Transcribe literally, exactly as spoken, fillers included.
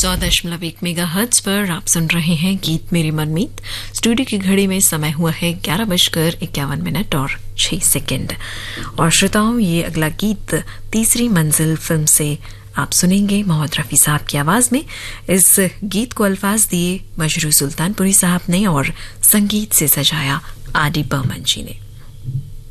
सौ दशमलव एक मेगा हर्ट्ज पर आप सुन रहे हैं गीत मेरी मनमीत। स्टूडियो की घड़ी में समय हुआ है ग्यारह बजकर इक्यावन मिनट और छह सेकेंड। और श्रोताओं, ये अगला गीत तीसरी मंजिल फिल्म से आप सुनेंगे मोहम्मद रफी साहब की आवाज में। इस गीत को अल्फाज दिए मजरू सुल्तानपुरी साहब ने और संगीत से सजाया आर डी बर्मन जी ने।